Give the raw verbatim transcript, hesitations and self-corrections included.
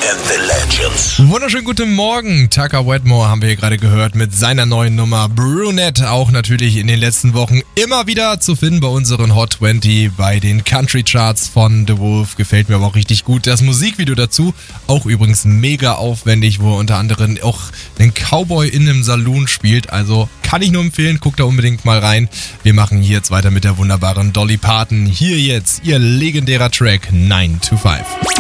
and the Legends. Wunderschönen guten Morgen. Tucker Wedmore haben wir hier gerade gehört mit seiner neuen Nummer Brunette. Auch natürlich in den letzten Wochen immer wieder zu finden bei unseren Hot zwanzig, bei den Country Charts von The Wolf. Gefällt mir aber auch richtig gut. Das Musikvideo dazu, auch übrigens mega aufwendig, wo er unter anderem auch einen Cowboy in einem Saloon spielt. Also kann ich nur empfehlen, guckt da unbedingt mal rein. Wir machen hier jetzt weiter mit der wunderbaren Dolly Parton. Hier jetzt ihr legendärer Track nine to five.